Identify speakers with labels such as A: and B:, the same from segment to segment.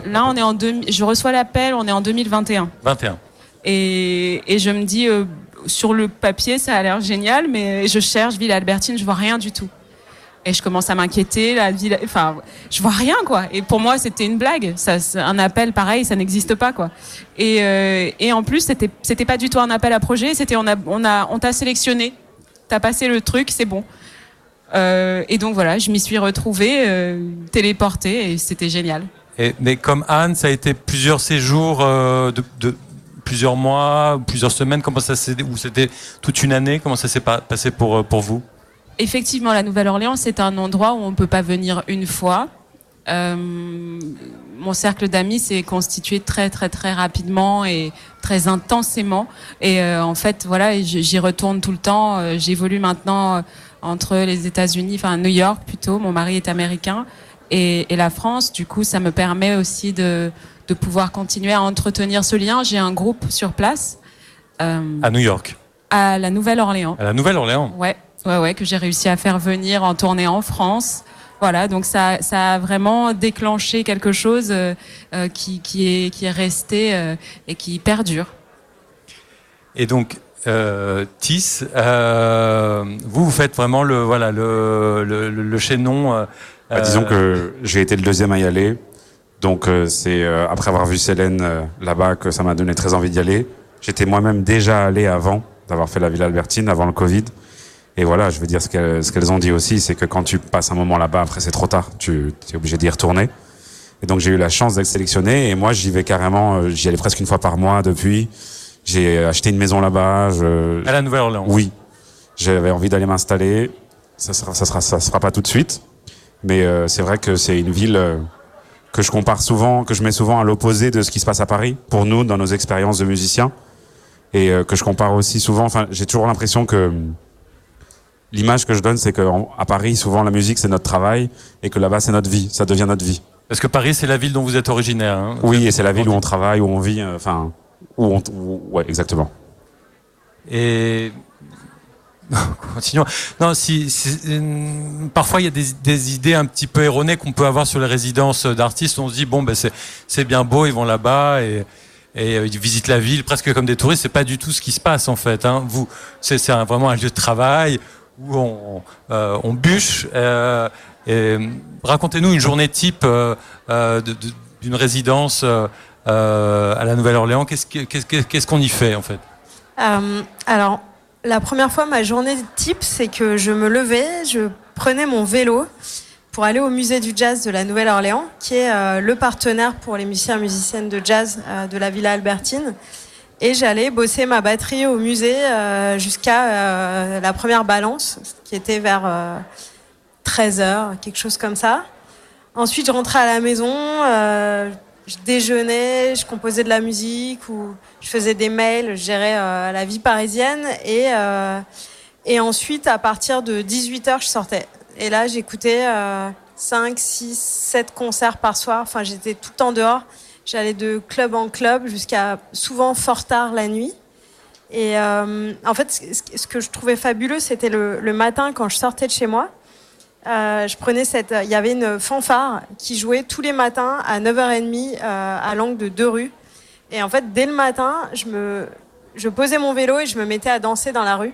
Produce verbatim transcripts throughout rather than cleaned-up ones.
A: là, on est en deux, je reçois l'appel, on est en deux mille vingt et un.
B: vingt et un.
A: Et, et je me dis, euh, sur le papier, ça a l'air génial, mais je cherche Villa Albertine, je vois rien du tout. Et je commence à m'inquiéter, la ville, enfin, je vois rien, quoi. Et pour moi, c'était une blague. Ça, un appel pareil, ça n'existe pas, quoi. Et, euh, et en plus, c'était, c'était pas du tout un appel à projet. C'était, on a, on a, on t'a sélectionné, t'as passé le truc, c'est bon. Euh, et donc voilà, je m'y suis retrouvée, euh, téléportée, et c'était génial.
B: Et, mais comme Anne, ça a été plusieurs séjours euh, de, de plusieurs mois, plusieurs semaines. Comment ça s'est, ou c'était toute une année? Comment ça s'est pas, passé pour pour vous?
A: Effectivement, la Nouvelle-Orléans, c'est un endroit où on ne peut pas venir une fois. Euh, mon cercle d'amis s'est constitué très, très, très rapidement et très intensément. Et euh, en fait, voilà, j'y retourne tout le temps. Euh, j'évolue maintenant entre les États-Unis, enfin New York plutôt. Mon mari est américain et, et la France. Du coup, ça me permet aussi de, de pouvoir continuer à entretenir ce lien. J'ai un groupe sur place.
B: Euh, à New York.
A: À la Nouvelle-Orléans.
B: À la Nouvelle-Orléans.
A: Ouais. Ouais, ouais, que j'ai réussi à faire venir en tournée en France. Voilà, donc ça, ça a vraiment déclenché quelque chose euh, qui, qui est, qui est resté euh, et qui perdure.
B: Et donc, euh, Tis, euh, vous, vous faites vraiment le, voilà, le, le, le chaînon. Euh,
C: bah, disons que j'ai été le deuxième à y aller. Donc, euh, c'est euh, après avoir vu Célène euh, là-bas que ça m'a donné très envie d'y aller. J'étais moi-même déjà allé avant d'avoir fait la Villa Albertine, avant le Covid. Et voilà, je veux dire, ce qu'elles, ce qu'elles ont dit aussi, c'est que quand tu passes un moment là-bas, après c'est trop tard, tu es obligé d'y retourner. Et donc j'ai eu la chance d'être sélectionné, et moi j'y vais carrément, j'y allais presque une fois par mois depuis. J'ai acheté une maison là-bas. Je,
B: à la Nouvelle-Orléans.
C: Oui, j'avais envie d'aller m'installer. Ça sera, ça sera, ça sera pas tout de suite, mais euh, c'est vrai que c'est une ville euh, que je compare souvent, que je mets souvent à l'opposé de ce qui se passe à Paris, pour nous, dans nos expériences de musiciens, et euh, que je compare aussi souvent. Enfin, j'ai toujours l'impression que l'image que je donne, c'est qu'à Paris, souvent, la musique, c'est notre travail, et que là-bas, c'est notre vie. Ça devient notre vie.
B: Parce que Paris, c'est la ville dont vous êtes originaire. Hein.
C: Oui, et c'est la ville où on travaille, où on vit, enfin, euh, où on, où, ouais, exactement.
B: Et continuons. Non, si, si euh, parfois il y a des, des idées un petit peu erronées qu'on peut avoir sur les résidences d'artistes. On se dit bon, ben c'est c'est bien beau, ils vont là-bas et et ils visitent la ville presque comme des touristes. C'est pas du tout ce qui se passe en fait. Hein. Vous, c'est c'est un, vraiment un lieu de travail où on, euh, on bûche. Euh, et racontez-nous une journée type euh, euh, de, de, d'une résidence euh, euh, à la Nouvelle-Orléans. Qu'est-ce, qu'est-ce, qu'est-ce qu'on y fait en fait?
D: euh, Alors, la première fois, ma journée type, c'est que je me levais, je prenais mon vélo pour aller au musée du jazz de la Nouvelle-Orléans, qui est euh, le partenaire pour les musiciens et musiciennes de jazz euh, de la Villa Albertine. Et j'allais bosser ma batterie au musée euh, jusqu'à euh, la première balance, qui était vers euh, treize heures, quelque chose comme ça. Ensuite, je rentrais à la maison, euh, je déjeunais, je composais de la musique, ou je faisais des mails, je gérais euh, la vie parisienne. Et, euh, et ensuite, à partir de dix-huit heures, je sortais. Et là, j'écoutais euh, cinq, six, sept concerts par soir. Enfin, j'étais tout le temps dehors. J'allais de club en club jusqu'à souvent fort tard la nuit. Et euh, en fait, ce que je trouvais fabuleux, c'était le, le matin quand je sortais de chez moi. Euh, je prenais cette, il y avait une fanfare qui jouait tous les matins à neuf heures trente euh, à l'angle de deux rues. Et en fait, dès le matin, je me, je posais mon vélo et je me mettais à danser dans la rue.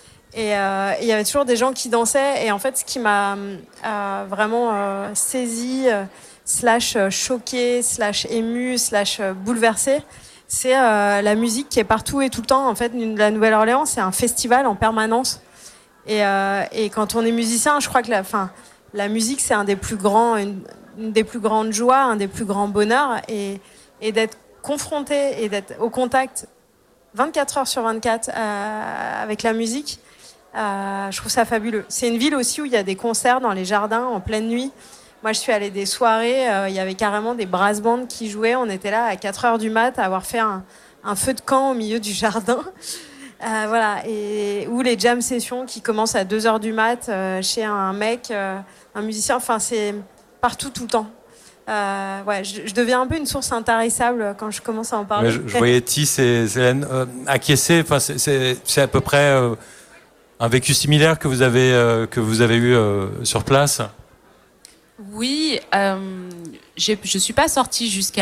D: Et euh, il y avait toujours des gens qui dansaient. Et en fait, ce qui m'a euh, vraiment euh, saisi, euh, slash choqué, slash ému, slash bouleversé, c'est euh, la musique qui est partout et tout le temps. En fait, la Nouvelle-Orléans, c'est un festival en permanence. Et, euh, et quand on est musicien, je crois que la, fin, la musique, c'est un des plus grands, une, une des plus grandes joies, un des plus grands bonheurs. Et, et d'être confronté et d'être au contact vingt-quatre heures sur vingt-quatre euh, avec la musique, euh, je trouve ça fabuleux. C'est une ville aussi où il y a des concerts dans les jardins en pleine nuit. Moi, je suis allée des soirées, euh, il y avait carrément des brass bands qui jouaient. On était là à quatre heures du mat à avoir fait un, un feu de camp au milieu du jardin. Euh, voilà, et ou les jam sessions qui commencent à deux heures du mat euh, chez un mec, euh, un musicien. Enfin, c'est partout, tout le temps. Euh, ouais, je, je deviens un peu une source intarissable quand je commence à en parler.
B: Je, je voyais Tis et Célène euh, acquiescer. Enfin, c'est, c'est, c'est à peu près euh, un vécu similaire que vous avez euh, que vous avez eu euh, sur place.
A: Oui, euh, j'ai, je suis pas sortie jusqu'à